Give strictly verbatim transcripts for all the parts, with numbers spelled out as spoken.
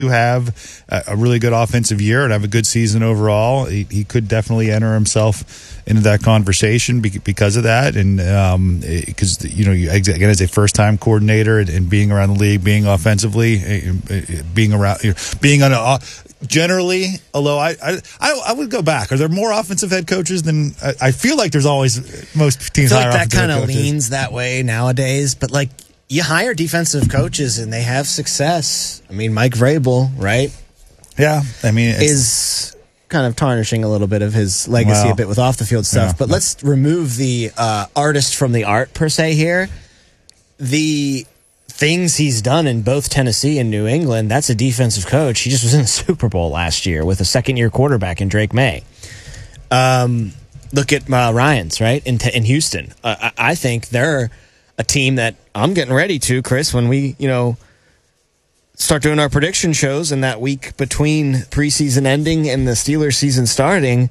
to have a, a really good offensive year and have a good season overall. He, he could definitely enter himself into that conversation because of that, and because um, you know, again, as a first-time coordinator and, and being around the league, being offensively, being around, being on a generally, although I, I I would go back. Are there more offensive head coaches than I, I feel like there's always most teams? I feel like that kind of leans that way nowadays, but like you hire defensive coaches and they have success. I mean, Mike Vrabel, right? Yeah, I mean, it's, is kind of tarnishing a little bit of his legacy well, a bit with off the field stuff. Yeah, but no. let's remove the uh, artist from the art per se here. The things he's done in both Tennessee and New England, that's a defensive coach. He just was in the Super Bowl last year with a second-year quarterback in Drake May. Um, look at uh, Ryans, right, in, in Houston. Uh, I, I think they're a team that I'm getting ready to, Chris, when we, you know, start doing our prediction shows in that week between preseason ending and the Steelers season starting.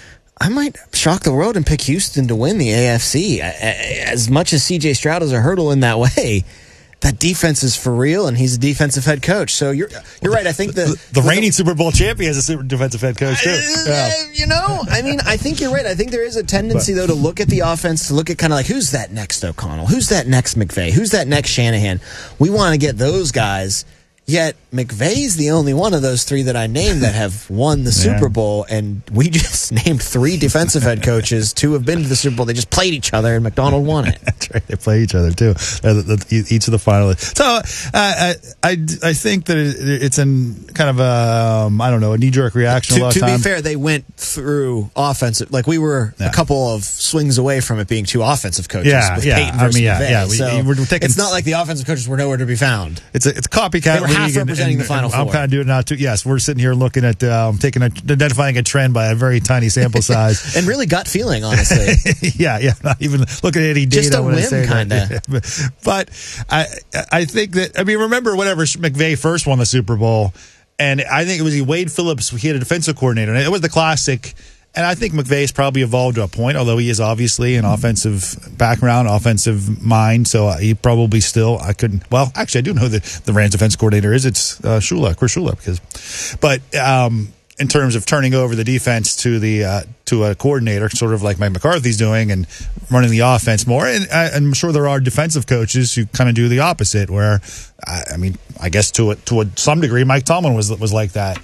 I might shock the world and pick Houston to win the A F C. As much as C J Stroud is a hurdle in that way, that defense is for real, and he's a defensive head coach. So you're you're right. I think the the, the reigning Super Bowl champion is a super defensive head coach too. Uh, yeah. You know, I mean, I think you're right. I think there is a tendency though to look at the offense, to look at kind of like who's that next O'Connell, who's that next McVay, who's that next Shanahan. We want to get those guys. Yet McVay's the only one of those three that I named that have won the Yeah. Super Bowl, and we just named three defensive head coaches. Two have been to the Super Bowl. They just played each other, and McDonald won it. That's right. They play each other too. Uh, the, the, each of the finalists. So uh, I, I I think that it's in kind of a um, I don't know a knee jerk reaction. To, a lot to of be time. fair, they went through offensive. Like we were Yeah. a couple of swings away from it being two offensive coaches. Yeah, with yeah. Peyton I versus mean, yeah, McVay. yeah. We- So we're taking- it's not like the offensive coaches were nowhere to be found. It's a it's a copycat They were half league, and- representing and- the Final and I'm Four. kind of doing it now too. Yes, we're sitting here looking at um, taking a, identifying a trend by a very tiny sample size. And really gut feeling, honestly. yeah, yeah. Not even looking at any data. Just a when I whim, say that. kinda. But I I think that I mean remember whenever McVay first won the Super Bowl, and I think it was Wade Phillips. He had a defensive coordinator, and it was the classic. And I think McVay's probably evolved to a point, although he is obviously an offensive background, offensive mind. So he probably still, I couldn't, well, actually, I do know that the Rams defense coordinator is. It's uh, Shula, Chris Shula. Because, but um, in terms of turning over the defense to the uh, to a coordinator, sort of like Mike McCarthy's doing, and running the offense more. And I, I'm sure there are defensive coaches who kind of do the opposite, where, I, I mean, I guess to a, to a, some degree, Mike Tomlin was was like that.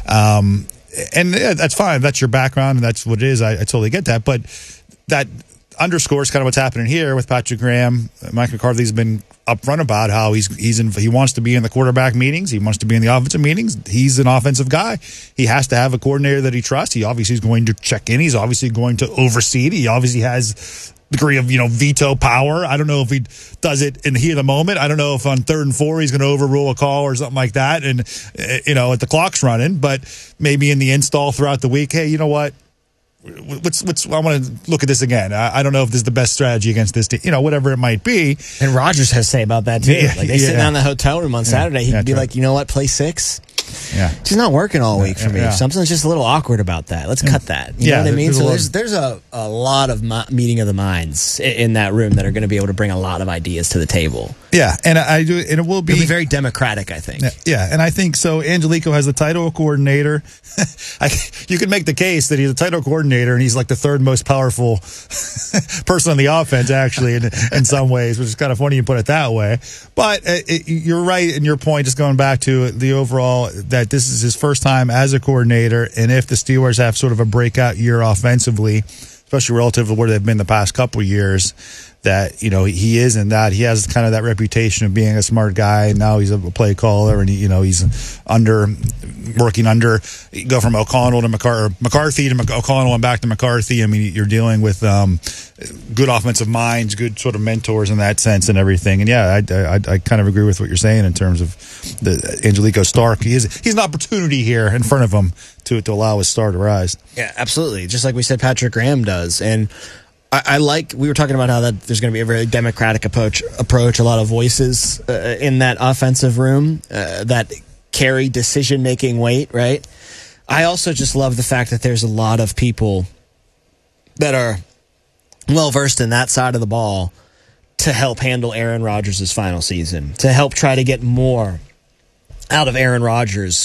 Um And yeah, that's fine. That's your background, and that's what it is. I, I totally get that. But that underscores kind of what's happening here with Patrick Graham. Mike McCarthy's been upfront about how he's he's in, he wants to be in the quarterback meetings. He wants to be in the offensive meetings. He's an offensive guy. He has to have a coordinator that he trusts. He obviously is going to check in. He's obviously going to oversee it. He obviously has degree of, you know, veto power. I don't know if he does it in the heat of the moment. I don't know if on third and four he's going to overrule a call or something like that, and you know, at the clock's running. But maybe in the install throughout the week, hey, you know what? What's what's I want to look at this again. I, I don't know if this is the best strategy against this team. You know, whatever it might be. And Rodgers has to say about that too. Yeah, like they yeah. sit down in the hotel room on Saturday. He Yeah, could be right. like, you know what, play six. Yeah, She's not working all week for me. Yeah. Something's just a little awkward about that. Let's cut that. You Yeah, know what I mean? there's a So lot- there's there's a, a lot of mi- meeting of the minds i- in that room that are going to be able to bring a lot of ideas to the table. yeah, and I I do, and it will be, It'll be very democratic, I think. Yeah, yeah, and I think so. Angelico has the title of coordinator. I, you could make the case that he's a title coordinator, and he's like the third most powerful person on the offense, actually, in, in some ways, which is kind of funny you put it that way. But uh, it, you're right in your point, just going back to the overall, that this is his first time as a coordinator, and if the Steelers have sort of a breakout year offensively, especially relative to where they've been the past couple of years, that, you know, he is in that. He has kind of that reputation of being a smart guy, and now he's a play caller, and, he, you know, he's under, working under, you go from O'Connell to McCar- McCarthy to Mc- O'Connell and back to McCarthy. I mean, you're dealing with um, good offensive minds, good sort of mentors in that sense and everything. And, yeah, I, I, I kind of agree with what you're saying in terms of the Angelico Stark. He is, he's an opportunity here in front of him to, to allow his star to rise. Yeah, absolutely. Just like we said, Patrick Graham does. And I, I like, we were talking about how that there's going to be a very democratic approach, approach a lot of voices uh, in that offensive room uh, that carry decision-making weight, right? I also just love the fact that there's a lot of people that are well-versed in that side of the ball to help handle Aaron Rodgers' final season, to help try to get more out of Aaron Rodgers